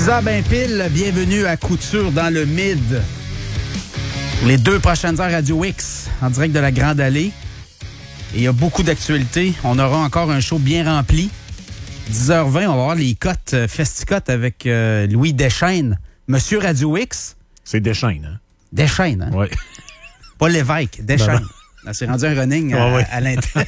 10h ben pile, bienvenue à Couture dans le Mid. Pour les 2 prochaines heures, Radio X, en direct de la Grande Allée. Et il y a beaucoup d'actualités. On aura encore un show bien rempli. 10h20, on va voir les cotes, festicotes avec Louis Deschênes. Monsieur Radio X. C'est Deschênes, hein? Deschênes, hein? Oui. Pas l'évêque, Deschênes. C'est rendu un running à l'intérieur.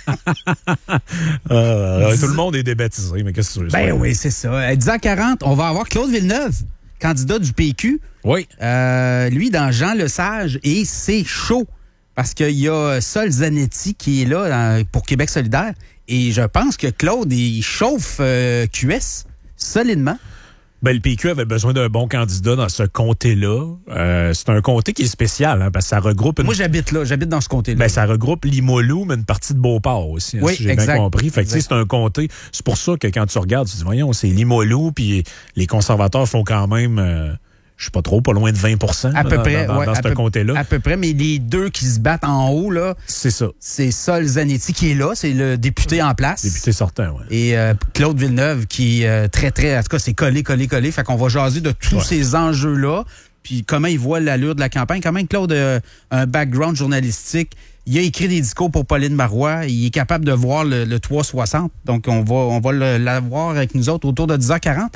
Tout le monde est débaptisé, mais qu'est-ce que tu veux? Ben oui, c'est ça. À 10h40, on va avoir Claude Villeneuve, candidat du PQ. Oui. Lui, dans Jean Lesage, et c'est chaud. Parce qu'il y a Sol Zanetti qui est là pour Québec solidaire. Et je pense que Claude, il chauffe QS solidement. Ben, le PQ avait besoin d'un bon candidat dans ce comté-là. C'est un comté qui est spécial, hein, parce que ça regroupe... Moi, j'habite là, j'habite dans ce comté-là. Ben, ça regroupe Limoilou, mais une partie de Beauport aussi, hein, oui, si j'ai bien compris. Fait que, c'est un comté. C'est pour ça que quand tu regardes, tu te dis, voyons, c'est Limoilou, puis les conservateurs font quand même... je sais pas trop, pas loin de 20% à peu près, dans ce comté-là. À peu près, mais les deux qui se battent en haut, là, c'est ça. C'est Sol Zanetti qui est là, c'est le député en place. Député sortant, oui. Et Claude Villeneuve qui est très, en tout cas, c'est collé. Fait qu'on va jaser de tous ces enjeux-là, puis comment il voit l'allure de la campagne. Quand même, Claude a un background journalistique. Il a écrit des discours pour Pauline Marois. Il est capable de voir le 360. Donc, on va l'avoir avec nous autres autour de 10h40.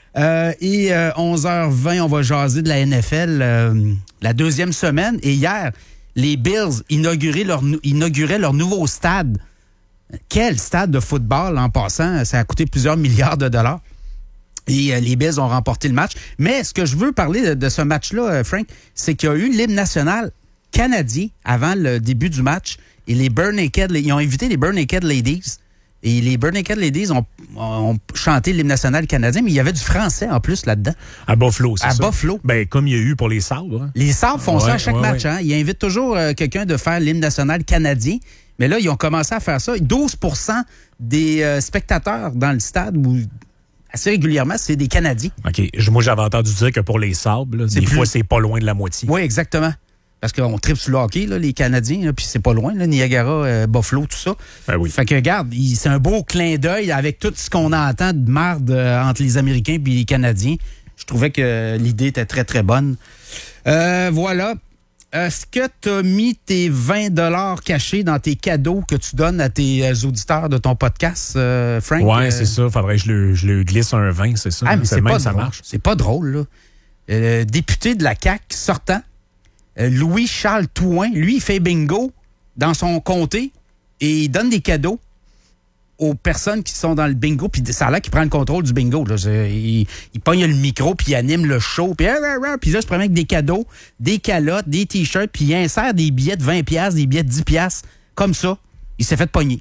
Et 11h20, on va jaser de la NFL, la deuxième semaine. Et hier, les Bills inauguraient leur nouveau stade. Quel stade de football, en passant? Ça a coûté plusieurs milliards de dollars. Et les Bills ont remporté le match. Mais ce que je veux parler de ce match-là, Frank, c'est qu'il y a eu l'hymne national canadien avant le début du match. Et les ils ont invité les Bare Naked Ladies. Et les Bare Naked Ladies ont chanté l'hymne national canadien, mais il y avait du français en plus là-dedans. À Buffalo, c'est ça? À Buffalo. Ben, comme il y a eu pour les Sabres. Hein? Les Sabres font ça à chaque match. Hein? Ils invitent toujours quelqu'un de faire l'hymne national canadien. Mais là, ils ont commencé à faire ça. 12% des spectateurs dans le stade, assez régulièrement, c'est des Canadiens. OK. Moi, j'avais entendu dire que pour les Sabres, des fois, c'est pas loin de la moitié. Oui, exactement. Parce qu'on tripe sur le hockey, là, les Canadiens, puis c'est pas loin, là, Niagara, Buffalo, tout ça. Ben oui. Fait que, regarde, c'est un beau clin d'œil avec tout ce qu'on entend de marde entre les Américains et les Canadiens. Je trouvais que l'idée était très, très bonne. Voilà. Est-ce que tu as mis tes 20$ cachés dans tes cadeaux que tu donnes à tes auditeurs de ton podcast, Frank? Oui, c'est ça. Faudrait que je le glisse un 20, c'est ça. Ah, mais c'est pas ça drôle. marche. C'est pas drôle, là. Député de la CAQ sortant, Louis-Charles Touin, lui, il fait bingo dans son comté et il donne des cadeaux aux personnes qui sont dans le bingo. Puis ça a l'air qu'il prend le contrôle du bingo. Là. Il pogne le micro, puis il anime le show. Puis là, il se promène avec des cadeaux, des calottes, des t-shirts, puis il insère des billets de 20$, des billets de 10$. Comme ça, il s'est fait pogner.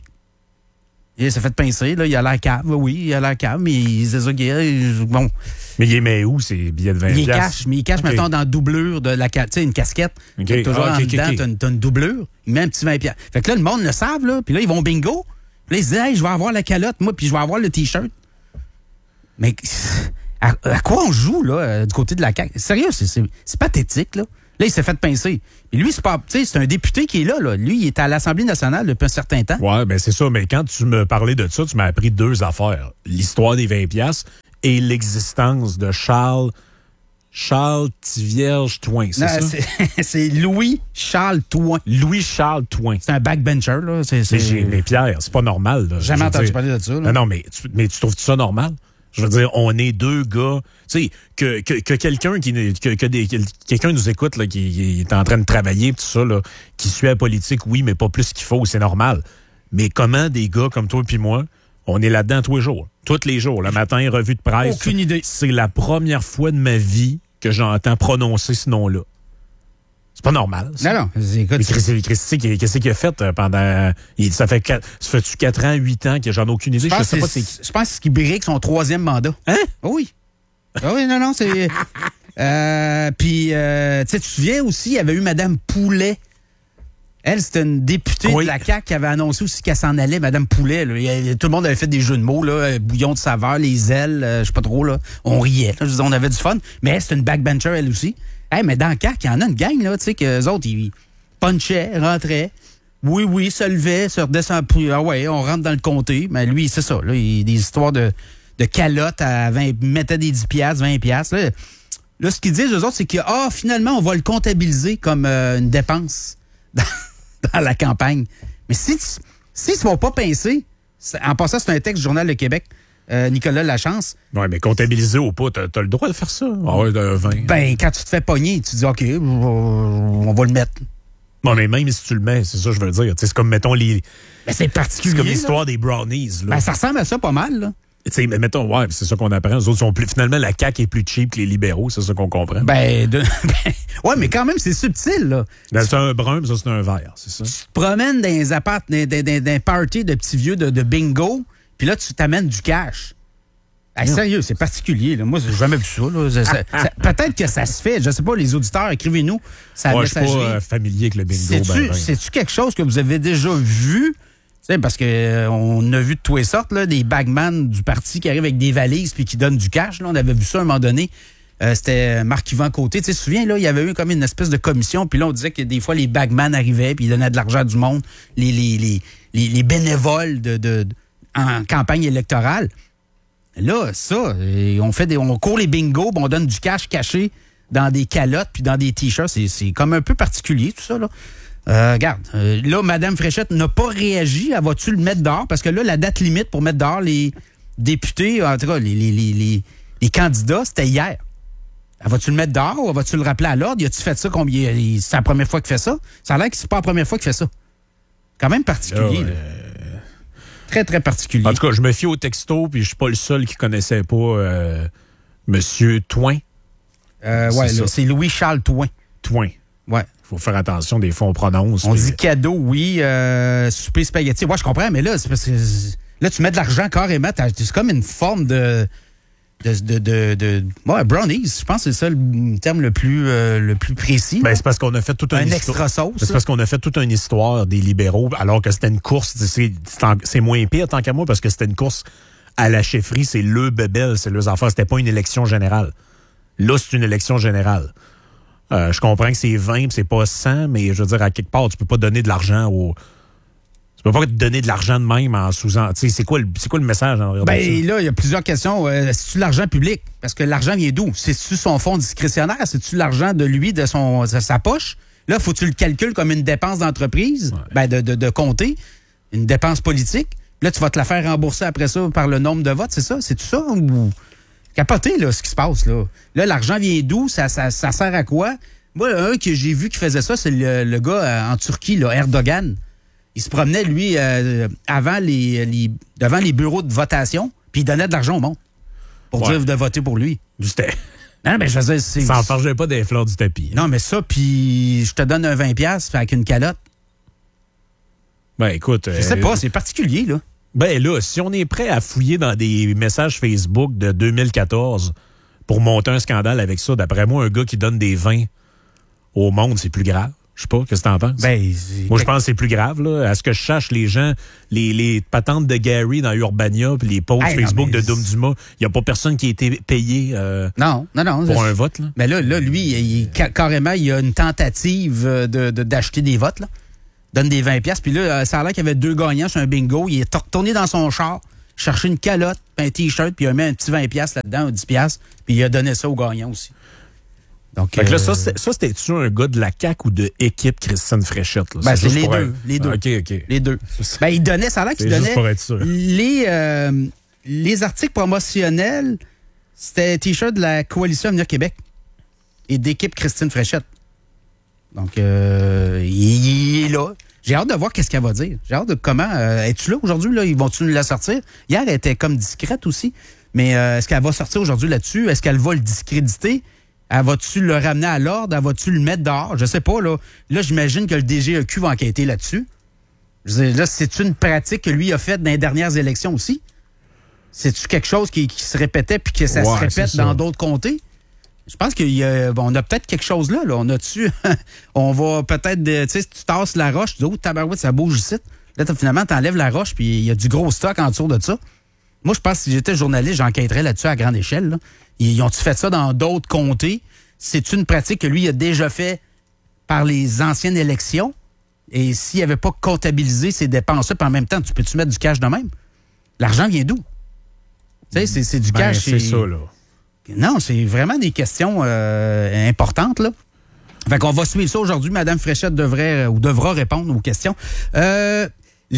Il s'est fait pincer. Là, il a l'air cave. Oui, il a l'air cave, mais il sait ça qu'il est. Bon. Mais il les met où, ces billets de 20$? Il cache, okay. Mettons, dans la doublure de la... Tu sais, une casquette. Okay. Toujours en dedans, t'as une doublure. Il met un petit 20$. Fait que là, le monde le savent, là. Puis là, ils vont bingo. Puis là, ils se disent, hey, je vais avoir la calotte, moi, puis je vais avoir le T-shirt. Mais à quoi on joue, là, du côté de la CAQ? Sérieux, c'est pathétique, là. Là, il s'est fait pincer. Et lui, c'est un député qui est là. Lui, il est à l'Assemblée nationale depuis un certain temps. Oui, ben c'est ça. Mais quand tu me parlais de ça, tu m'as appris 2 affaires. L'histoire des 20$ et l'existence de Charles Tivierge Touin, c'est ça? C'est Louis-Charles Touin. Louis-Charles Touin. C'est un backbencher, là. Mais Pierre, c'est pas normal. Là. Jamais entendu parler de ça. Là. Non, mais tu trouves ça normal? Je veux dire, on est 2 gars. Tu sais, que quelqu'un quelqu'un nous écoute, là, qui est en train de travailler, tout ça, là, qui suit la politique, oui, mais pas plus qu'il faut, c'est normal. Mais comment des gars comme toi et moi, on est là-dedans tous les jours? Tous les jours. Le matin, revue de presse. Aucune idée. C'est la première fois de ma vie que j'entends prononcer ce nom-là. C'est pas normal. Ça. Non. Écoute, qu'est-ce qu'il a fait pendant... Ça fait-tu 4 ans, 8 ans que j'en ai aucune idée? Je sais pas c'est qui. Je pense qu'il brique son 3e mandat. Hein? Oui. Oui, non, c'est... Puis, tu te souviens aussi, il y avait eu Mme Poulet. Elle, c'était une députée de la CAQ qui avait annoncé aussi qu'elle s'en allait, Mme Poulet. Là. Tout le monde avait fait des jeux de mots, là, bouillon de saveur, les ailes, je sais pas trop. Là. On riait, là, on avait du fun. Mais c'était une backbencher, elle aussi. Hey, mais dans le CAQ, il y en a une gang, là, tu sais, qu'eux autres, ils punchaient, rentraient. Oui, se levaient, se redescendaient. Ah ouais, on rentre dans le comté. Mais lui, c'est ça, là, il y a des histoires de de calottes à 20, mettaient des 10 piastres, 20 piastres. Là, ce qu'ils disent, eux autres, c'est que finalement, on va le comptabiliser comme une dépense dans la campagne. Mais si tu vas pas pincer, en passant, c'est un texte du Journal de Québec, Nicolas Lachance. Oui, mais comptabiliser ou pas, t'as le droit de faire ça. Ah ouais, 20. Ben, quand tu te fais pogner, tu dis, OK, on va le mettre. Non, mais même si tu le mets, c'est ça que je veux dire. C'est comme, mettons, ben, c'est particulier. C'est comme l'histoire des brownies. Là. Ben, ça ressemble à ça pas mal, là. Mais mettons, ouais, c'est ça qu'on apprend. Les autres sont plus. Finalement, la CAQ est plus cheap que les libéraux, c'est ça qu'on comprend. Ouais, mais quand même, c'est subtil, là. C'est un brun, mais ça, c'est un vert, c'est ça. Tu te promènes dans les apparts, dans parties de petits vieux de bingo, puis là, tu t'amènes du cash. Hey, sérieux, c'est particulier. Là. Moi, j'ai jamais vu ça. Là. Peut-être que ça se fait. Je sais pas, les auditeurs, écrivez-nous. Moi, je suis pas familier avec le bingo. C'est-tu quelque chose que vous avez déjà vu? Parce que on a vu de toutes les sortes, là, des bagman du parti qui arrivent avec des valises puis qui donnent du cash. Là. On avait vu ça à un moment donné. C'était Marc-Yvan Côté. Tu te souviens, là, il y avait eu comme une espèce de commission. Puis là, on disait que des fois, les bagman arrivaient puis ils donnaient de l'argent à du monde. Les bénévoles en campagne électorale. Là, ça, on court les bingos, on donne du cash caché dans des calottes puis dans des t-shirts. C'est comme un peu particulier, tout ça, là. Regarde, là, Mme Fréchette n'a pas réagi. Elle va-tu le mettre dehors? Parce que là, la date limite pour mettre dehors les députés, en tout cas, les candidats, c'était hier. Elle va-tu le mettre dehors ou va-tu le rappeler à l'ordre? Y a-tu fait ça combien? C'est la première fois qu'il fait ça? Ça a l'air que c'est pas la première fois qu'il fait ça. Quand même particulier, là. Très, très particulier. En tout cas, je me fie au texto, puis je suis pas le seul qui connaissait pas Monsieur Toin. C'est Louis-Charles Toin. Toin. Ouais. Faut faire attention, des fois, on prononce. On dit cadeau, oui, souper spaghetti. Ouais, je comprends, mais là, c'est parce que là, tu mets de l'argent carrément. C'est comme une forme de brownies. Je pense que c'est ça le terme le plus précis. Ben, c'est parce qu'on a fait toute une extra sauce. C'est parce qu'on a fait toute une histoire des libéraux, alors que c'était une course. C'est moins pire, tant qu'à moi, parce que c'était une course à la chefferie. C'est le bébel, c'est leurs affaires. C'était pas une élection générale. Là, c'est une élection générale. Je comprends que c'est 20, c'est pas 100, mais je veux dire, à quelque part, tu peux pas donner de l'argent Tu peux pas te donner de l'argent de même en sous-en. Tu sais, c'est quoi le message en Ben là, il y a plusieurs questions. C'est-tu l'argent public? Parce que l'argent vient d'où? C'est-tu son fonds discrétionnaire? C'est-tu l'argent de lui, de sa poche? Là, faut que tu le calcules comme une dépense d'entreprise, de comté, une dépense politique. Là, tu vas te la faire rembourser après ça par le nombre de votes, c'est ça? C'est-tu ça? Ou... Capoté, là, ce qui se passe, là. Là, l'argent vient d'où? Ça sert à quoi? Moi, un que j'ai vu qui faisait ça, c'est le gars en Turquie, là, Erdogan. Il se promenait, lui, devant les bureaux de votation, puis il donnait de l'argent au monde pour dire de voter pour lui. Non, mais je veux dire, ça n'enfargeait pas des fleurs du tapis. Non, mais ça, puis je te donne un 20$ avec une calotte. Ben, écoute... Je sais pas, c'est particulier, là. Ben là, si on est prêt à fouiller dans des messages Facebook de 2014 pour monter un scandale avec ça, d'après moi, un gars qui donne des vins au monde, c'est plus grave. Je sais pas, qu'est-ce que t'en penses? Ben, moi, je pense que c'est plus grave, là. À ce que je cherche, les gens, les patentes de Gary dans Urbania, puis les posts Facebook de Dom Dumas, il n'y a pas personne qui a été payé non, pour un vote, là. Mais là lui, carrément, il y a une tentative d'acheter des votes, là. Donne des 20$, puis là, ça a l'air qu'il y avait 2 gagnants sur un bingo. Il est retourné dans son char, cherché une calotte, un t-shirt, puis il a mis un petit 20$ là-dedans, 10$, puis il a donné ça aux gagnants aussi. Donc, fait que là, ça c'était-tu un gars de la CAQ ou de équipe Christine Fréchette? Là? Ben, c'est les deux. Les deux. OK. Les deux. Ben, il donnait, ça a l'air qu'il donnait. Pour être sûr. Les articles promotionnels, c'était t-shirt de la Coalition Avenir Québec et d'équipe Christine Fréchette. Donc, il est là. J'ai hâte de voir qu'est-ce qu'elle va dire. J'ai hâte de comment... es-tu là aujourd'hui? Là? Ils vont-tu nous la sortir? Hier, elle était comme discrète aussi. Mais est-ce qu'elle va sortir aujourd'hui là-dessus? Est-ce qu'elle va le discréditer? Elle va-tu le ramener à l'ordre? Elle va-tu le mettre dehors? Je sais pas, là. Là, j'imagine que le DGEQ va enquêter là-dessus. Je veux dire, là, c'est une pratique que lui a faite dans les dernières élections aussi? C'est-tu quelque chose qui se répétait puis que ça se répète dans d'autres comtés? Je pense qu'on a peut-être quelque chose là. On a-tu... on va peut-être... Tu sais, si tu tasses la roche, tu dis « Oh, tabarouette, ça bouge ici. » Là, finalement, t'enlèves la roche puis il y a du gros stock en dessous de ça. Moi, je pense que si j'étais journaliste, j'enquêterais là-dessus à grande échelle, là. Ils ont-tu fait ça dans d'autres comtés? C'est une pratique que lui a déjà fait par les anciennes élections? Et s'il n'avait pas comptabilisé ces dépenses-là, puis en même temps, tu peux-tu mettre du cash de même? L'argent vient d'où? Tu sais, c'est du cash. C'est ça, là. Non, c'est vraiment des questions importantes, là. Fait qu'on va suivre ça aujourd'hui. Madame Fréchette devra répondre aux questions. La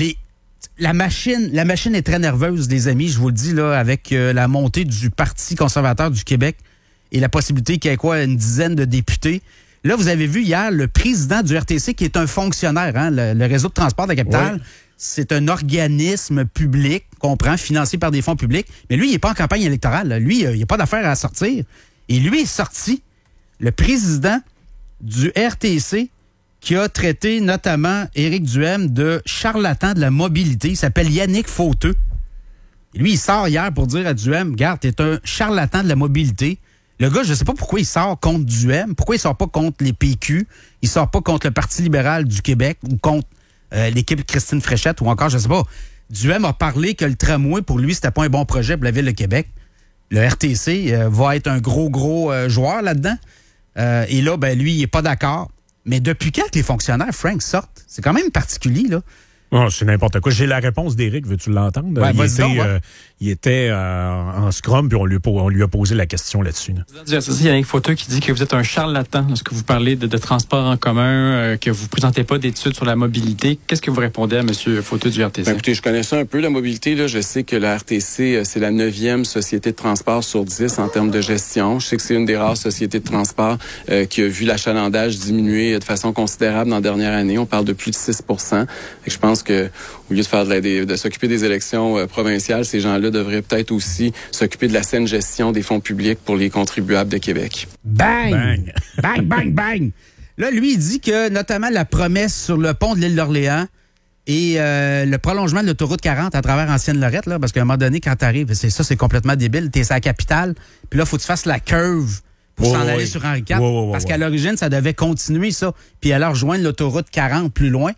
machine est très nerveuse, les amis. Je vous le dis, là, avec la montée du Parti conservateur du Québec et la possibilité qu'il y ait une dizaine de députés. Là, vous avez vu hier le président du RTC, qui est un fonctionnaire, hein, le réseau de transport de la capitale. Oui. C'est un organisme public, comprend, financé par des fonds publics. Mais lui, il n'est pas en campagne électorale. Là. Lui, il n'y a pas d'affaire à sortir. Et lui est sorti, le président du RTC, qui a traité notamment Éric Duhem de charlatan de la mobilité. Il s'appelle Yannick Fauteux. Et lui, il sort hier pour dire à Duhem, regarde, t'es un charlatan de la mobilité. Le gars, je ne sais pas pourquoi il sort contre Duhem, pourquoi il sort pas contre les PQ, il sort pas contre le Parti libéral du Québec ou contre l'équipe Christine Fréchette ou encore, je sais pas. Duhem a parlé que le tramway, pour lui, c'était pas un bon projet pour la Ville de Québec. Le RTC va être un gros joueur là-dedans. Et là, ben lui, il n'est pas d'accord. Mais depuis quand que les fonctionnaires, Frank, sortent? C'est quand même particulier, là. Oh, c'est n'importe quoi. J'ai la réponse d'Éric. Veux-tu l'entendre? Ouais, il était en scrum, puis on lui a posé la question là-dessus. Là. Vous avez il y a Yannick Fauteux qui dit que vous êtes un charlatan lorsque vous parlez de transport en commun, que vous ne présentez pas d'études sur la mobilité. Qu'est-ce que vous répondez à M. Fauteux du RTC? Ben, écoutez, je connais ça un peu, la mobilité. Là. Je sais que la RTC, c'est la 9e société de transport sur 10 en termes de gestion. Je sais que c'est une des rares sociétés de transport qui a vu l'achalandage diminuer de façon considérable dans la dernière année. On parle de plus de 6 %. Je pense que au lieu de faire de s'occuper des élections provinciales, ces gens-là devraient peut-être aussi s'occuper de la saine gestion des fonds publics pour les contribuables de Québec. Bang! Bang! Bang, bang, bang! Là, lui, il dit que notamment la promesse sur le pont de l'île d'Orléans et le prolongement de l'autoroute 40 à travers Ancienne-Lorette, là, parce qu'à un moment donné, quand t'arrives, c'est complètement débile. T'es à la capitale, puis là, faut que tu fasses la curve pour s'en aller sur Henri IV. Parce qu'à l'origine, ça devait continuer, ça. Puis alors rejoindre l'autoroute 40 plus loin.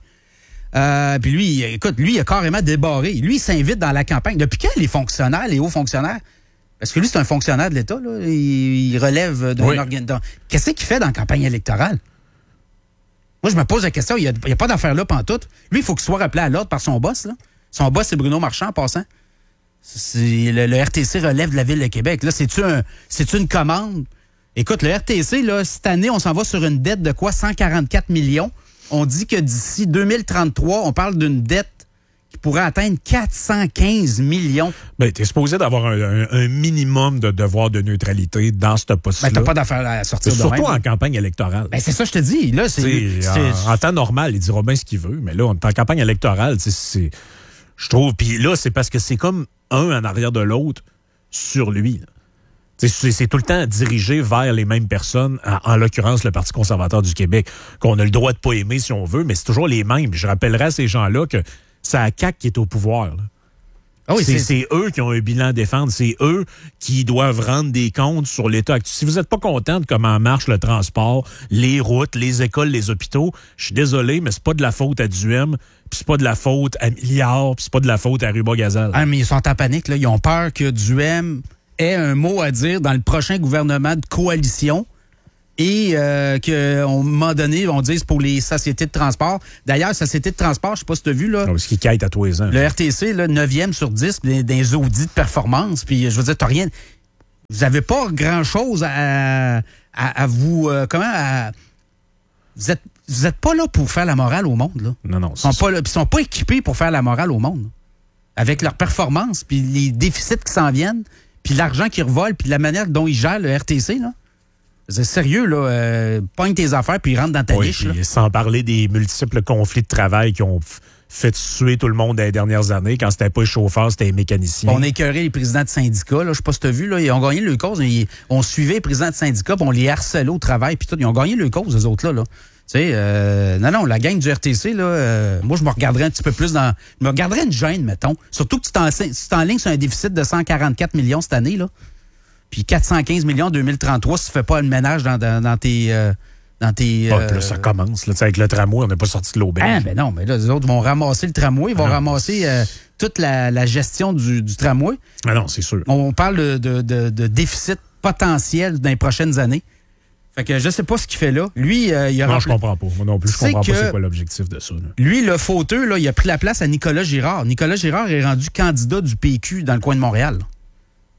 Puis lui, écoute, lui, il a carrément débarré. Lui, il s'invite dans la campagne. Depuis quand les fonctionnaires, les hauts fonctionnaires, parce que lui, c'est un fonctionnaire de l'État, là, il relève d'un organe. Qu'est-ce qu'il fait dans la campagne électorale? Moi, je me pose la question, il n'y a pas d'affaire là pantoute. Lui, il faut qu'il soit rappelé à l'ordre par son boss. Là. Son boss, c'est Bruno Marchand, en passant. Le RTC relève de la Ville de Québec. Là, c'est une commande. Écoute, le RTC, là, cette année, on s'en va sur une dette de quoi? 144 millions. On dit que d'ici 2033, on parle d'une dette qui pourrait atteindre 415 millions. Ben, t'es supposé d'avoir un minimum de devoir de neutralité dans ce poste-là. Ben, t'as pas d'affaire à sortir de surtout en campagne électorale. Ben, c'est ça, je te dis. Là, en temps normal, il dira bien ce qu'il veut, mais là, on est en campagne électorale, je trouve. Puis là, c'est parce que c'est comme un en arrière de l'autre sur lui, là. C'est tout le temps dirigé vers les mêmes personnes, en l'occurrence le Parti conservateur du Québec, qu'on a le droit de pas aimer si on veut, mais c'est toujours les mêmes. Je rappellerai à ces gens-là que c'est la CAQ qui est au pouvoir. Là. Ah oui, c'est eux qui ont un bilan à défendre. C'est eux qui doivent rendre des comptes sur l'État actuel. Si vous n'êtes pas content de comment marche le transport, les routes, les écoles, les hôpitaux, je suis désolé, mais c'est pas de la faute à Duhem, puis c'est pas de la faute à Milliard, puis c'est pas de la faute à Ruba-Gazal. Ah, mais ils sont en panique, là. Ils ont peur que Duhem ait un mot à dire dans le prochain gouvernement de coalition et qu'à un moment donné, on dise pour les sociétés de transport. D'ailleurs, sociétés de transport, je sais pas si tu as vu, là. Ce qui quête à tous les ans. Le RTC, là, 9e sur 10 des audits de performance. Puis, je veux dire, t'as rien. Vous n'avez pas grand-chose à vous. Vous êtes pas là pour faire la morale au monde, là. Non. Ils sont pas équipés pour faire la morale au monde. Là. Avec leur performance, puis les déficits qui s'en viennent, puis l'argent qu'ils revolent, puis la manière dont ils gèrent le RTC, là. C'est sérieux, là. Pogne tes affaires, puis rentre dans ta niche. Là. Sans parler des multiples conflits de travail qui ont fait tuer tout le monde dans les dernières années. Quand c'était pas les chauffeurs, c'était les mécaniciens. On écœurait les présidents de syndicats. Là. Je sais pas si tu as vu. Là, ils ont gagné le cause. On suivait les présidents de syndicats, puis on les harcelait au travail. Puis tout. Ils ont gagné le cause, eux autres-là. Là. Tu sais, non, la gang du RTC, là, moi, je me regarderais un petit peu plus dans... Je me regarderais une gêne, mettons. Surtout que tu t'enlignes sur un déficit de 144 millions cette année, là. Puis 415 millions en 2033 si tu fais pas le ménage dans tes... là, ça commence. Là, avec le tramway, on n'est pas sorti de l'auberge. Ah, ben non, mais là, les autres vont ramasser le tramway, ils vont ramasser toute la gestion du tramway. Ah non, c'est sûr. On parle de déficit potentiel dans les prochaines années. Fait que je sais pas ce qu'il fait là. Lui, il a Non, je comprends pas. Moi non plus, je comprends pas c'est quoi l'objectif de ça. Là. Lui, le fauteux, là, il a pris la place à Nicolas Girard. Nicolas Girard est rendu candidat du PQ dans le coin de Montréal.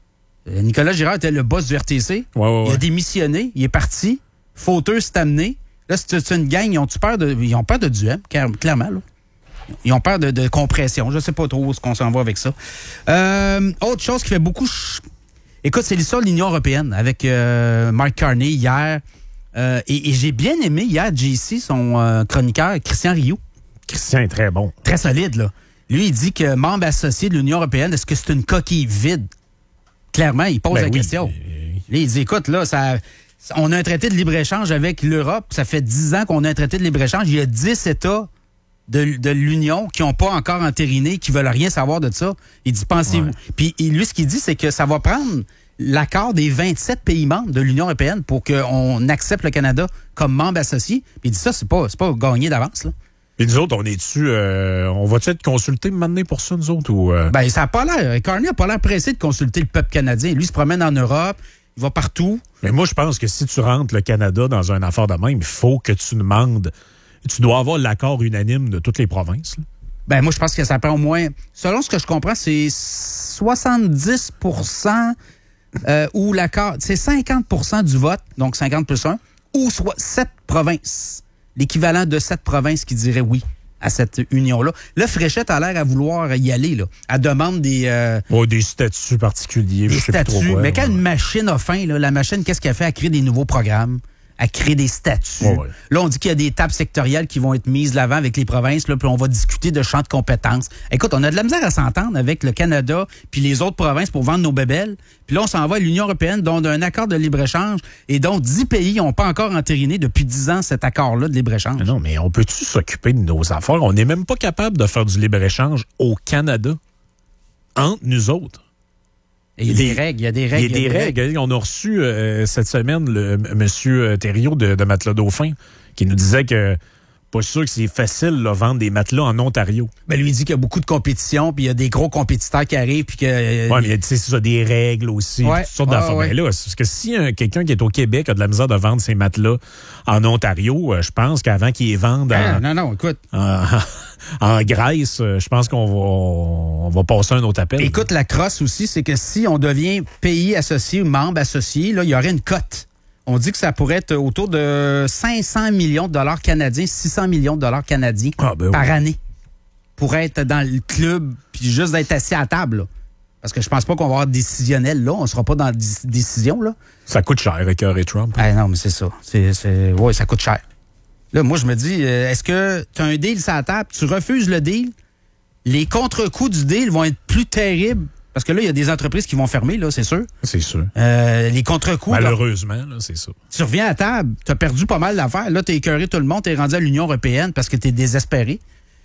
Nicolas Girard était le boss du RTC. Ouais. Il a démissionné, il est parti. Fauteux s'est amené. Là, c'est une gang, ils ont peur de duel, clairement, là. Ils ont peur de compression. Je ne sais pas trop où on s'en va avec ça. Autre chose qui fait beaucoup... Écoute, c'est l'histoire de l'Union européenne avec Mark Carney hier. Et j'ai bien aimé hier JC, son chroniqueur, Christian Rioux. Christian est très bon. Très solide, là. Lui, il dit que membre associé de l'Union européenne, est-ce que c'est une coquille vide? Clairement, il pose la question. Là, il dit, écoute, là, on a un traité de libre-échange avec l'Europe. Ça fait 10 ans qu'on a un traité de libre-échange. Il y a 10 États de l'Union qui n'ont pas encore entériné, qui veulent rien savoir de ça. Il dit, pensez-vous. Puis lui, ce qu'il dit, c'est que ça va prendre l'accord des 27 pays membres de l'Union européenne pour qu'on accepte le Canada comme membre associé. Puis il dit ça, c'est pas gagné d'avance, là. Et nous autres, on va-tu être consultés maintenant pour ça, nous autres? Ou Ben, ça n'a pas l'air. Carney n'a pas l'air pressé de consulter le peuple canadien. Lui, il se promène en Europe, il va partout. Mais moi, je pense que si tu rentres le Canada dans un affaire de même, il faut que tu demandes. Tu dois avoir l'accord unanime de toutes les provinces, là. Ben, moi, je pense que ça prend au moins, selon ce que je comprends, c'est 70% ou l'accord, c'est 50% du vote, donc 50 plus 1, ou soit 7 provinces. L'équivalent de 7 provinces qui diraient oui à cette union-là. Là, Fréchette a l'air à vouloir y aller, là. Elle demande des statuts particuliers. Des je sais plus statuts. trop quoi, mais quand une machine a faim, là, la machine, qu'est-ce qu'elle fait? Elle crée des nouveaux programmes. À créer des statuts. Ouais. Là, on dit qu'il y a des tables sectorielles qui vont être mises de l'avant avec les provinces, là, puis on va discuter de champs de compétences. Écoute, on a de la misère à s'entendre avec le Canada puis les autres provinces pour vendre nos bébelles. Puis là, on s'en va à l'Union européenne, dont un accord de libre-échange, et dont 10 pays n'ont pas encore entériné depuis 10 ans cet accord-là de libre-échange. Non, mais on peut-tu s'occuper de nos affaires? On n'est même pas capable de faire du libre-échange au Canada entre nous autres. Et il y a des règles. Il y a des règles. On a reçu cette semaine le monsieur Thériault de Matelas Dauphin qui nous disait que pas sûr que c'est facile de vendre des matelas en Ontario. Ben, lui, il dit qu'il y a beaucoup de compétition, puis il y a des gros compétiteurs qui arrivent, puis que... Oui, mais tu sais, c'est ça, des règles aussi, toutes sortes d'affaires. Ben là, parce que si quelqu'un qui est au Québec a de la misère de vendre ses matelas en Ontario, je pense qu'avant qu'il les vende non, écoute... En Grèce, je pense qu'on va passer un autre appel. Écoute, la crosse aussi, c'est que si on devient pays associé ou membre associé, là, il y aurait une cote. On dit que ça pourrait être autour de 500 millions de dollars canadiens, 600 millions de dollars canadiens par année pour être dans le club puis juste d'être assis à table, là. Parce que je pense pas qu'on va avoir décisionnel là. On sera pas dans la décision, là. Ça coûte cher, écœurer Trump. Ah non, mais c'est ça. Oui, ça coûte cher. Là, moi, je me dis, est-ce que tu as un deal sur la table, tu refuses le deal, les contre-coups du deal vont être plus terribles? Parce que là, il y a des entreprises qui vont fermer, là, c'est sûr. C'est sûr. Les contre-coups... Malheureusement, là, c'est ça. Tu reviens à table, tu as perdu pas mal d'affaires. Là, tu as écœuré tout le monde, tu es rendu à l'Union européenne parce que tu es désespéré.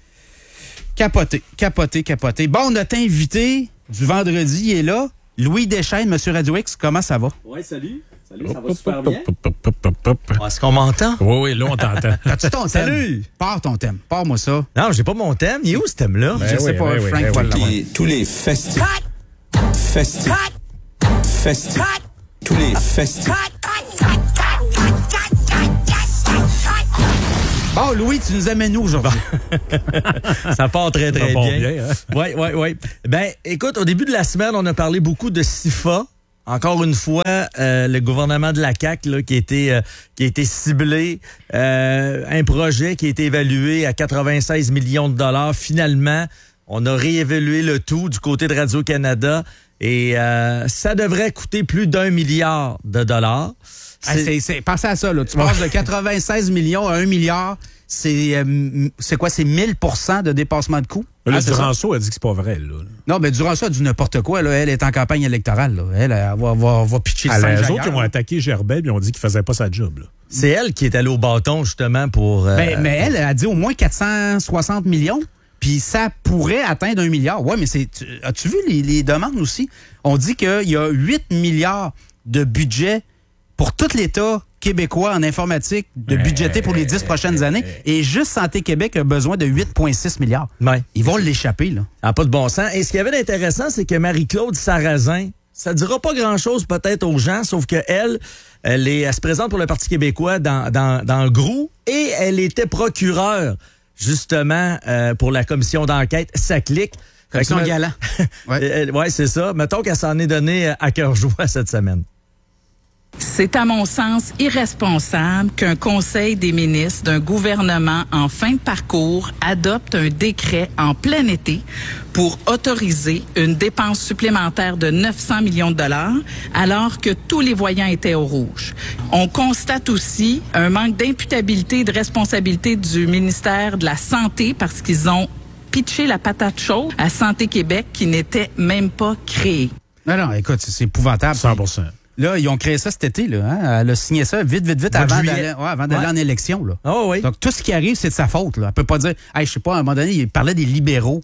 Capoté. Bon, notre invité du vendredi, il est là. Louis Deschaines, Monsieur Radio X, comment ça va? Oui, salut. Salut, ça va super bien. Hop. Est-ce qu'on m'entend? Oui, là, on t'entend. As-tu ton thème? Salut! Pars ton thème. Pars-moi ça. Non, j'ai pas mon thème. Il est où ce thème-là? Je sais pas, Frank va l'avoir. Tous les festifs. Tous les festifs. Bon, Louis, tu nous amènes où aujourd'hui? Ça part très, très Ça part bien. bien, hein? Oui. Ben, écoute, au début de la semaine, on a parlé beaucoup de SIFA. Encore une fois, le gouvernement de la CAQ là, qui a été ciblé, un projet qui a été évalué à 96 millions de dollars. Finalement, on a réévalué le tout du côté de Radio-Canada et ça devrait coûter plus d'1 milliard de dollars. Pensez à ça, là. Tu passes de 96 millions à 1 milliard. C'est quoi? C'est 1000% de dépassement de coûts? Là, Duranceau a dit que c'est pas vrai, là. Non, mais Duranceau a dit n'importe quoi, là. Elle est en campagne électorale, là. Elle va pitcher le singe Les ailleurs. autres qui ont attaqué Gerbet, ils ont dit qu'il faisait pas sa job, là. C'est elle qui est allée au bâton, justement, pour... Mais elle a dit au moins 460 millions. Puis ça pourrait atteindre 1 milliard. Ouais, mais as-tu vu les demandes aussi? On dit qu'il y a 8 milliards de budget pour tout l'État québécois en informatique de budgéter pour les 10 prochaines années. Et juste Santé Québec a besoin de 8,6 milliards. Ouais. Ils vont l'échapper, là. Ah, pas de bon sens. Et ce qui y avait d'intéressant, c'est que Marie-Claude Sarrazin, ça dira pas grand-chose peut-être aux gens, sauf que elle se présente pour le Parti québécois dans le GROU et elle était procureure, justement, pour la commission d'enquête SACLIC. Comme son galant. Ouais, c'est ça. Mettons qu'elle s'en est donné à cœur joie cette semaine. C'est à mon sens irresponsable qu'un conseil des ministres d'un gouvernement en fin de parcours adopte un décret en plein été pour autoriser une dépense supplémentaire de 900 millions de dollars alors que tous les voyants étaient au rouge. On constate aussi un manque d'imputabilité et de responsabilité du ministère de la Santé parce qu'ils ont pitché la patate chaude à Santé Québec qui n'était même pas créée. Non, écoute, c'est épouvantable. 100%. Là, ils ont créé ça cet été, là. Hein? Elle a signé ça vite avant d'aller en élection, là. Oh, oui. Donc, tout ce qui arrive, c'est de sa faute, là. Elle peut pas dire, hey, je sais pas, à un moment donné, il parlait des libéraux.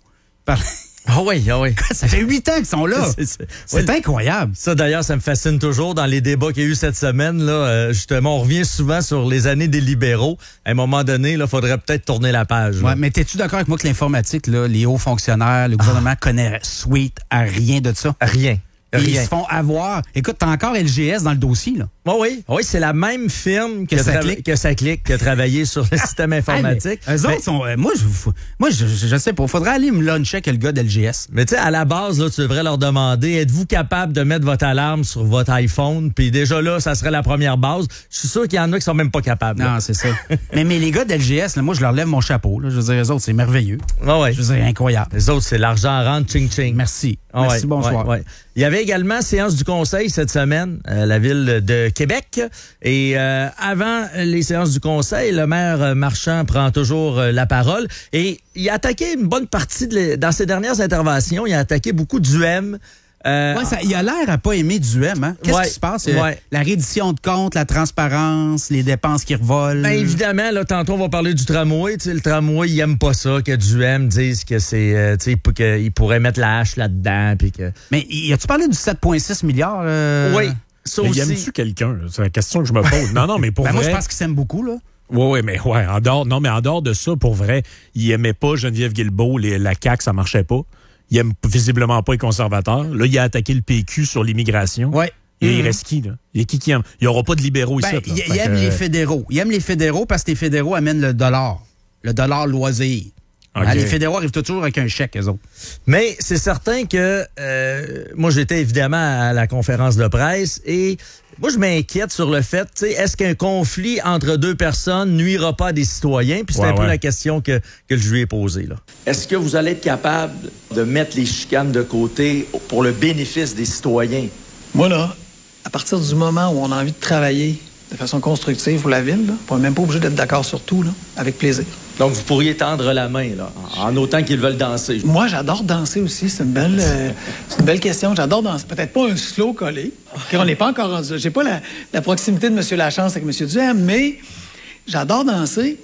Ah oui. Ça fait 8 ans qu'ils sont là. C'est incroyable. Ça, d'ailleurs, ça me fascine toujours dans les débats qu'il y a eu cette semaine. Là, justement, on revient souvent sur les années des libéraux. À un moment donné, il faudrait peut-être tourner la page. Ouais, mais t'es-tu d'accord avec moi que l'informatique, là, les hauts fonctionnaires, le gouvernement connaît suite à rien de ça? Rien. Ils se font avoir. Écoute, t'as encore LGS dans le dossier, là. Oui, c'est la même firme que SACLIC qui a travaillé sur le système informatique. Eux autres sont. Moi, je sais pas. Faudrait aller me luncher avec le gars d'LGS. Mais tu sais, à la base, là, tu devrais leur demander, êtes-vous capable de mettre votre alarme sur votre iPhone? Puis déjà là, ça serait la première base. Je suis sûr qu'il y en a qui sont même pas capables. Non, c'est ça. mais les gars d'LGS, là, moi, je leur lève mon chapeau. Là. Je veux dire, eux autres, c'est merveilleux. Ouais. Je veux dire, incroyable. Les autres, c'est l'argent rentre, ching-ching. Merci. Merci, bonsoir. Ouais. Il y avait également séance du Conseil cette semaine, la ville de Québec. Et avant les séances du Conseil, le maire Marchand prend toujours la parole. Et il a attaqué une bonne partie, dans ses dernières interventions, il a attaqué beaucoup d'UM. Il a l'air à pas aimer d'UM. Hein? Qu'est-ce qui se passe? La reddition de comptes, la transparence, les dépenses qui revolent. Ben évidemment, là, tantôt, on va parler du tramway. Le tramway, il aime pas ça, que d'UM dise que c'est, qu'il pourrait mettre la hache là-dedans. Puis que... Mais as-tu parlé du 7,6 milliards? Oui. Ça aussi. Mais aimes-tu quelqu'un? C'est la question que je me pose. Non, mais pour vrai... Moi, je pense qu'il s'aime beaucoup, là. Oui, mais en dehors de ça, pour vrai, il aimait pas Geneviève Guilbeault, la CAQ, ça marchait pas. Il aime visiblement pas les conservateurs. Là, il a attaqué le PQ sur l'immigration. Ouais. Et il reste qui, là? Il y a qui aime? Il n'y aura pas de libéraux ici. Il aime les fédéraux. Il aime les fédéraux parce que les fédéraux amènent le dollar. Le dollar loisir. Okay. Les fédéraux arrivent toujours avec un chèque, eux autres. Mais c'est certain que moi, j'étais évidemment à la conférence de presse et moi, je m'inquiète sur le fait, est-ce qu'un conflit entre deux personnes nuira pas à des citoyens? Puis c'est un peu la question que je lui ai posée, là. Est-ce que vous allez être capable de mettre les chicanes de côté pour le bénéfice des citoyens? Moi, là, à partir du moment où on a envie de travailler de façon constructive pour la ville, là, on n'est même pas obligé d'être d'accord sur tout, là, avec plaisir. Donc, vous pourriez tendre la main, là, en autant qu'ils veulent danser. Moi, j'adore danser aussi. C'est une belle question. J'adore danser. Peut-être pas un slow collé, car on n'est pas encore rendu. J'ai pas la proximité de M. Lachance avec M. Duhem, mais j'adore danser.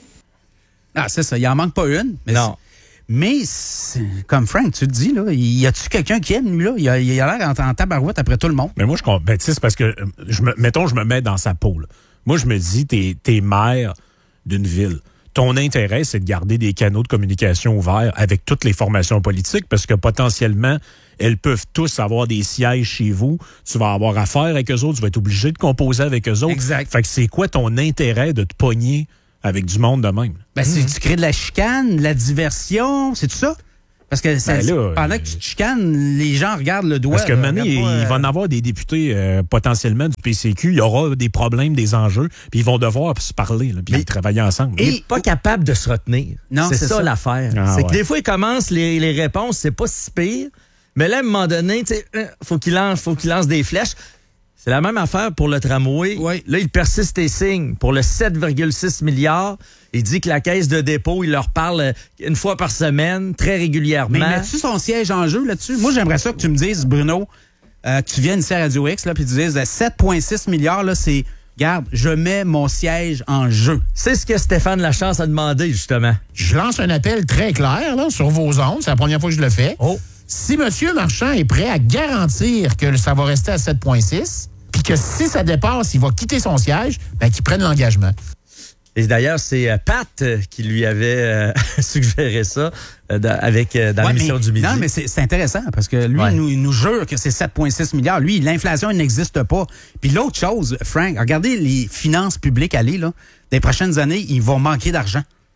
Ah, c'est ça. Il en manque pas une. Mais non. Mais, comme Frank, tu te dis, là, y a-tu quelqu'un qui aime, lui, là? Il a l'air en tabarouette après tout le monde. Mais moi, tu sais, c'est parce que, je me mets dans sa peau, là. Moi, je me dis, t'es maire d'une ville. Ton intérêt, c'est de garder des canaux de communication ouverts avec toutes les formations politiques parce que potentiellement, elles peuvent tous avoir des sièges chez vous. Tu vas avoir affaire avec eux autres. Tu vas être obligé de composer avec eux autres. Exact. Fait que c'est quoi ton intérêt de te pogner avec du monde de même? Tu crées de la chicane, de la diversion, c'est tout ça? Parce que pendant que tu te chicanes, les gens regardent le doigt. Parce que maintenant, il va en avoir des députés potentiellement du PCQ. Il y aura des problèmes, des enjeux, puis ils vont devoir se parler, là, puis travailler ensemble. Et pas capable de se retenir. Non, c'est ça l'affaire. C'est que des fois, ils commencent les réponses, c'est pas si pire. Mais là, à un moment donné, faut qu'il lance des flèches. C'est la même affaire pour le tramway. Oui. Là, il persiste et signe. Pour le 7,6 milliards, il dit que la caisse de dépôt, il leur parle une fois par semaine, très régulièrement. Mais mets-tu son siège en jeu là-dessus? Moi, j'aimerais ça que tu me dises, Bruno, que tu viennes ici à Radio X, là, puis tu dises 7,6 milliards, là, c'est... Regarde, je mets mon siège en jeu. C'est ce que Stéphane Lachance a demandé, justement. Je lance un appel très clair là, sur vos ondes. C'est la première fois que je le fais. Oh. Si M. Marchand est prêt à garantir que ça va rester à 7,6, puis que si ça dépasse, il va quitter son siège, qu'il prenne l'engagement. Et d'ailleurs, c'est Pat qui lui avait suggéré ça dans l'émission du midi. Non, mais c'est intéressant parce que lui, il nous jure que c'est 7,6 milliards. Lui, l'inflation, elle n'existe pas. Puis l'autre chose, Frank, regardez les finances publiques aller, là. Des prochaines années, ils vont manquer d'argent.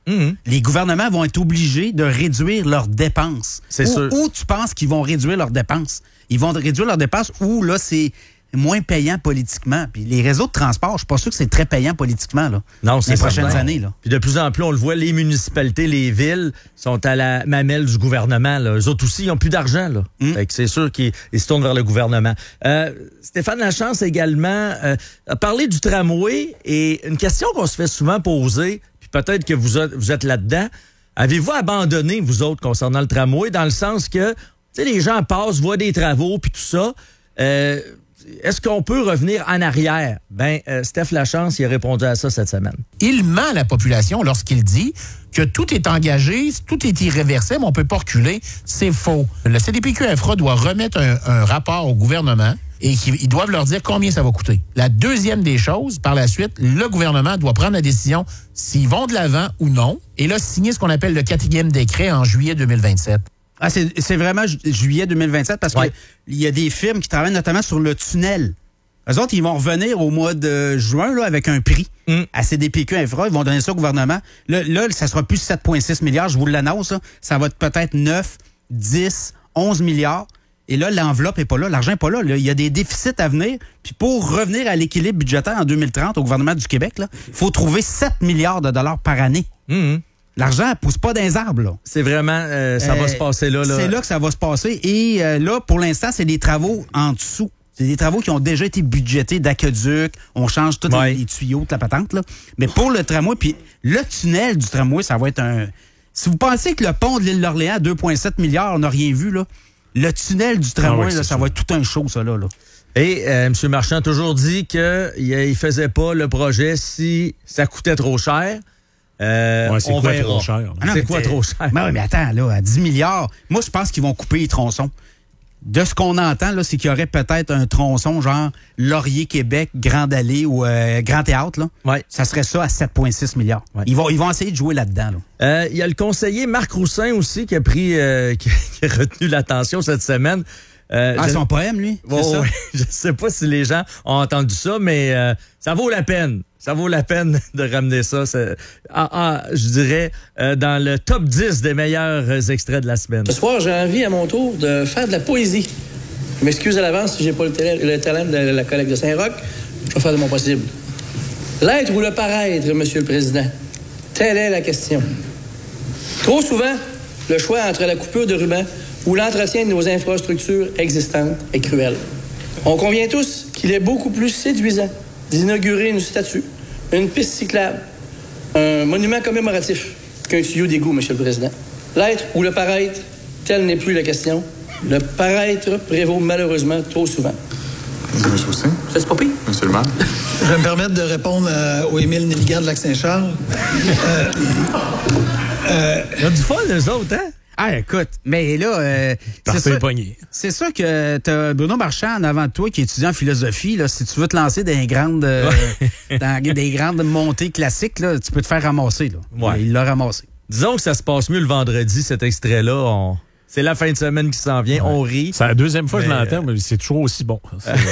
Les gouvernements vont être obligés de réduire leurs dépenses. C'est sûr. Où tu penses qu'ils vont réduire leurs dépenses? Ils vont réduire leurs dépenses où, là, c'est moins payant politiquement. Puis les réseaux de transport, je suis pas sûr que c'est très payant politiquement, là. Non, c'est les prochaines certain. années, là. Puis de plus en plus, on le voit, les municipalités, les villes sont à la mamelle du gouvernement, là. Eux autres aussi, ils n'ont plus d'argent, là. Fait que c'est sûr qu'ils se tournent vers le gouvernement. Stéphane Lachance également a parlé du tramway et une question qu'on se fait souvent poser, puis peut-être que vous êtes là-dedans. Avez-vous abandonné, vous autres, concernant le tramway, dans le sens que, tu sais, les gens passent, voient des travaux, puis tout ça. Est-ce qu'on peut revenir en arrière? Steph Lachance, il a répondu à ça cette semaine. Il ment à la population lorsqu'il dit que tout est engagé, tout est irréversible, on ne peut pas reculer. C'est faux. Le CDPQ Infra doit remettre un rapport au gouvernement et ils doivent leur dire combien ça va coûter. La deuxième des choses, par la suite, le gouvernement doit prendre la décision s'ils vont de l'avant ou non et là, signer ce qu'on appelle le 4e décret en juillet 2027. Ah, c'est vraiment juillet 2027 parce qu'il y a des firmes qui travaillent notamment sur le tunnel. Eux autres, ils vont revenir au mois de juin là, avec un prix à CDPQ Infra. Ils vont donner ça au gouvernement. Là, ça sera plus 7,6 milliards, je vous l'annonce. Ça va être peut-être 9, 10, 11 milliards. Et là, l'enveloppe n'est pas là, l'argent n'est pas là. Il y a des déficits à venir. Puis pour revenir à l'équilibre budgétaire en 2030 au gouvernement du Québec, il faut trouver 7 milliards de dollars par année. L'argent ne pousse pas dans les arbres, là. C'est vraiment, ça va se passer là. C'est là que ça va se passer. Et là, pour l'instant, c'est des travaux en dessous. C'est des travaux qui ont déjà été budgétés d'aqueduc. On change tous les tuyaux de la patente, là. Mais pour le tramway, puis le tunnel du tramway, ça va être un... Si vous pensez que le pont de l'île d'Orléans, 2,7 milliards, on n'a rien vu, là. Le tunnel du tramway, ça va être tout un show, ça, là. Et M. Marchand a toujours dit qu'il ne faisait pas le projet si ça coûtait trop cher. C'est on quoi verra. trop cher? C'est quoi trop cher? Mais attends, là, à 10 milliards, moi, je pense qu'ils vont couper les tronçons. De ce qu'on entend, là, c'est qu'il y aurait peut-être un tronçon genre Laurier-Québec, Grande Allée ou Grand Théâtre. Là. Ouais. Ça serait ça à 7,6 milliards. Ouais. Ils vont essayer de jouer là-dedans. Là. Il y a le conseiller Marc Roussin aussi qui a pris qui a retenu l'attention cette semaine. Son poème, lui? C'est ça? Je sais pas si les gens ont entendu ça, mais ça vaut la peine. Ça vaut la peine de ramener ça. Je dirais, dans le top 10 des meilleurs extraits de la semaine. Ce soir, j'ai envie à mon tour de faire de la poésie. Je m'excuse à l'avance si j'ai pas le talent de la collègue de Saint-Roch. Je vais faire de mon possible. L'être ou le paraître, Monsieur le Président? Telle est la question. Trop souvent, le choix entre la coupure de ruban ou l'entretien de nos infrastructures existantes est cruel. On convient tous qu'il est beaucoup plus séduisant d'inaugurer une statue, une piste cyclable, un monument commémoratif qu'un tuyau d'égout, Monsieur le Président. L'être ou le paraître, telle n'est plus la question. Le paraître prévaut malheureusement trop souvent. M. Roussin. C'est pas pire? Monsieur le maire. Je vais me permettre de répondre au Émile Nelligan de Lac-Saint-Charles. Il y a du fun, eux autres, hein? Ah, écoute, mais là, c'est sûr que t'as Bruno Marchand en avant de toi qui est étudiant en philosophie. Là, si tu veux te lancer dans des grandes montées classiques, là, tu peux te faire ramasser. Là. Ouais. Il l'a ramassé. Disons que ça se passe mieux le vendredi, cet extrait-là. C'est la fin de semaine qui s'en vient. On rit. C'est la deuxième fois que je l'entends, mais c'est toujours aussi bon.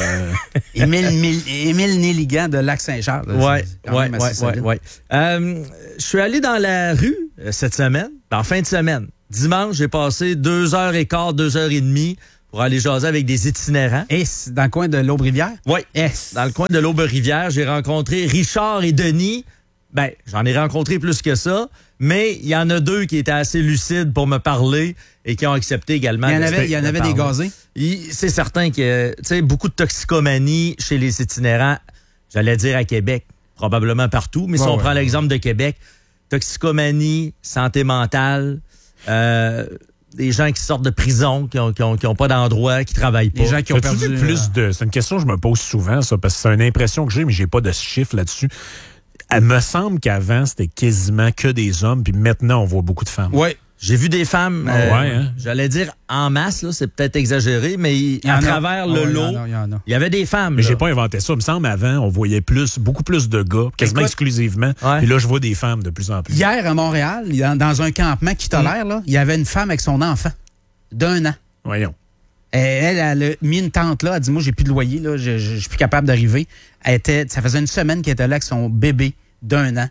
Émile Nelligan de Lac-Saint-Charles. Ouais. Je suis allé dans la rue cette semaine, en fin de semaine. Dimanche, j'ai passé 2h15, 2h30 pour aller jaser avec des itinérants. Et dans le coin de l'Aube-Rivière? Oui. Dans le coin de l'Aube-Rivière, j'ai rencontré Richard et Denis. J'en ai rencontré plus que ça, mais il y en a deux qui étaient assez lucides pour me parler et qui ont accepté également. Il y en avait des gazés? C'est certain que, tu sais, beaucoup de toxicomanie chez les itinérants, j'allais dire à Québec, probablement partout, mais si on prend l'exemple de Québec, toxicomanie, santé mentale, des gens qui sortent de prison, qui ont pas d'endroit, qui travaillent pas. Des gens qui ont perdu c'est une question que je me pose souvent, ça, parce que c'est une impression que j'ai, mais j'ai pas de chiffre là-dessus. Elle me semble qu'avant, c'était quasiment que des hommes, puis maintenant, on voit beaucoup de femmes. Oui. J'ai vu des femmes, j'allais dire en masse, là, c'est peut-être exagéré, mais à travers le lot, il y avait des femmes. Mais j'ai pas inventé ça. Il me semble avant, on voyait beaucoup plus de gars, quasiment exclusivement. Puis là, je vois des femmes de plus en plus. Hier, à Montréal, dans un campement qui tolère, là, il y avait une femme avec son enfant d'1 an. Voyons. Elle a mis une tente là, elle dit, moi, j'ai plus de loyer, là, je suis plus capable d'arriver. Ça faisait une semaine qu'elle était là avec son bébé d'1 an.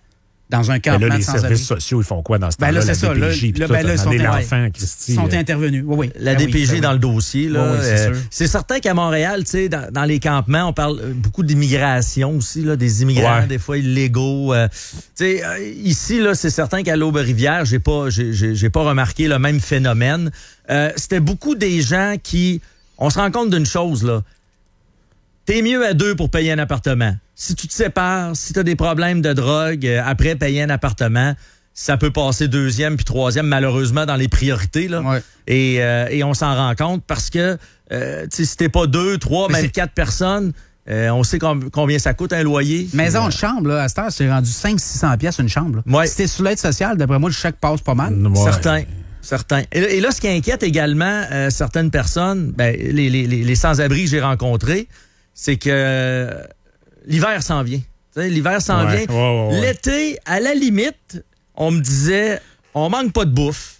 dans un campement là, les de sans-abri. services sociaux, ils font quoi dans ce temps-là? Ben là, c'est ça. DPJ, puis tout, Là, ils sont intervenus. Oui. La DPJ dans le dossier. Là, oui, c'est sûr. C'est certain qu'à Montréal, tu sais, dans les campements, on parle beaucoup d'immigration aussi, là, des immigrants, des fois illégaux. Ici, là, c'est certain qu'à l'Aube-Rivière, j'ai pas remarqué le même phénomène. C'était beaucoup des gens qui... On se rend compte d'une chose, là. T'es mieux à 2 pour payer un appartement. Si tu te sépares, si t'as des problèmes de drogue, après payer un appartement, ça peut passer 2e puis 3e, malheureusement, dans les priorités. Là. Ouais. Et on s'en rend compte parce que si t'es pas 2, 3, même 4 personnes, on sait combien ça coûte un loyer. Maison de chambre, là, à cette heure, c'est rendu 500-600 pièces une chambre. Ouais. Si t'es sous l'aide sociale, d'après moi, le chèque passe pas mal. Ouais. Certain. Et là, ce qui inquiète également certaines personnes, les sans-abri que j'ai rencontrés, c'est que l'hiver s'en vient. L'hiver s'en vient. Ouais. L'été, à la limite, on me disait, on manque pas de bouffe.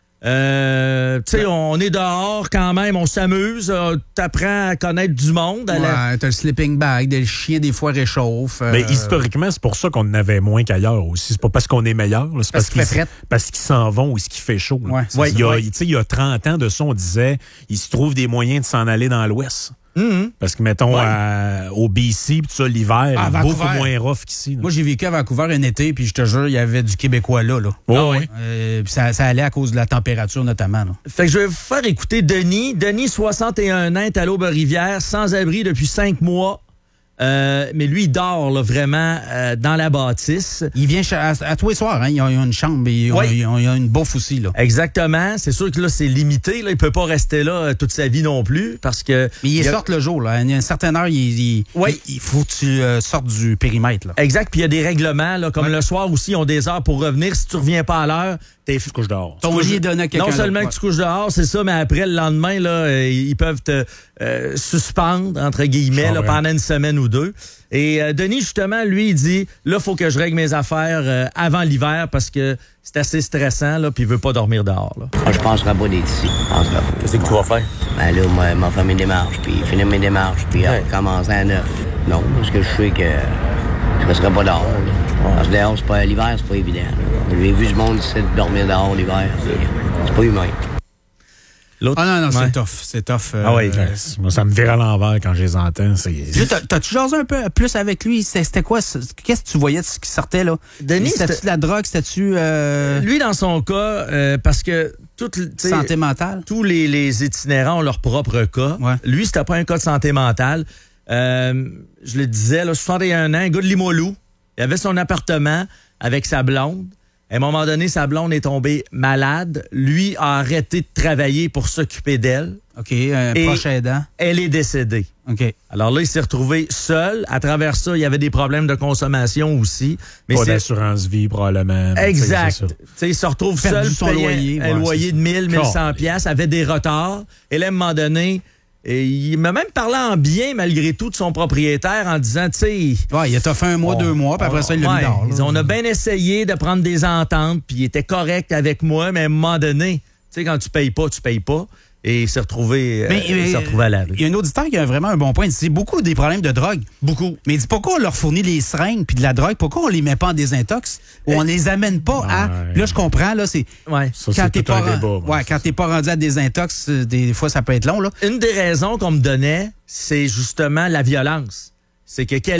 On est dehors quand même, on s'amuse, t'apprends à connaître du monde. T'as le sleeping bag, le chien des fois réchauffe. Mais historiquement, c'est pour ça qu'on en avait moins qu'ailleurs aussi. C'est pas parce qu'on est meilleur, là, c'est parce qu'ils s'en vont ou qu'il fait chaud. Il y a 30 ans de ça, on disait, il se trouve des moyens de s'en aller dans l'Ouest. Mm-hmm. Parce que, mettons, au BC, tout ça, l'hiver, est beaucoup moins rough qu'ici. Moi, j'ai vécu à Vancouver un été, puis je te jure, il y avait du Québécois là. Puis ça allait à cause de la température, notamment. Là. Fait que je vais vous faire écouter Denis. Denis, 61 ans, est à l'Aube-Rivière, sans abri depuis 5 mois. Mais lui, il dort là, vraiment dans la bâtisse. Il vient à tous les soirs. Hein? Il y a une chambre et il y a une bouffe aussi. Là. Exactement. C'est sûr que là, c'est limité. Là. Il peut pas rester là toute sa vie non plus. Parce que mais il sort le jour. Là. À une certaine heure, il faut que tu sortes du périmètre. Là. Exact. Puis il y a des règlements. Là, comme le soir aussi, ils ont des heures pour revenir. Si tu reviens pas à l'heure, tu couches dehors. Ton lit est donné à quelqu'un. Non seulement que tu couches dehors, c'est ça, mais après, le lendemain, là, ils peuvent te suspendre, entre guillemets, là, pendant une semaine ou 2. Et Denis, justement, lui, il dit, là, il faut que je règle mes affaires avant l'hiver parce que c'est assez stressant, là, puis il veut pas dormir dehors. Là. Je penserai pas d'être ici. Qu'est-ce que tu vas faire? Ben là, m'a fait mes démarches, puis finir mes démarches, puis recommencer à 9. Non, parce que je sais que je ne serai pas dehors. Parce que dehors, l'hiver, c'est pas évident. J'ai vu du monde ici dormir dehors l'hiver. C'est pas humain. Non, c'est tough. Moi, ça me vire à l'envers quand je les entends. T'as-tu jasé un peu plus avec lui? C'était quoi? Qu'est-ce que tu voyais de ce qui sortait, là? Denis, c'était-tu de la drogue? C'était-tu... Lui, dans son cas, parce que... santé mentale? Tous les itinérants ont leur propre cas. Ouais. Lui, c'était pas un cas de santé mentale. Je le disais, là, 61 ans, un gars de Limoilou. Il avait son appartement avec sa blonde. À un moment donné, sa blonde est tombée malade. Lui a arrêté de travailler pour s'occuper d'elle. OK, un proche aidant. Elle est décédée. OK. Alors là, il s'est retrouvé seul. À travers ça, il y avait des problèmes de consommation aussi. Mais pas d'assurance vie, probablement. Exact. Il se retrouve seul, loyer. Un loyer de 1100 piastres, avait des retards. Et là, à un moment donné... Et il m'a même parlé en bien, malgré tout, de son propriétaire en disant, tu sais... Ouais, il a fait 1 mois, 2 mois, puis après ça, il l'a mis dehors. On a bien essayé de prendre des ententes, puis il était correct avec moi, mais à un moment donné, tu sais, quand tu payes pas, tu payes pas. Et il s'est retrouvé, à la rue. Il y a un auditeur qui a vraiment un bon point. Il dit beaucoup des problèmes de drogue. Beaucoup. Mais il dit pourquoi on leur fournit les seringues puis de la drogue? Pourquoi on les met pas en désintox? Ou on les amène pas à... Là, je comprends, là, c'est... Ouais. Quand t'es pas rendu à désintox, des fois, ça peut être long, là. Une des raisons qu'on me donnait, c'est justement la violence. C'est que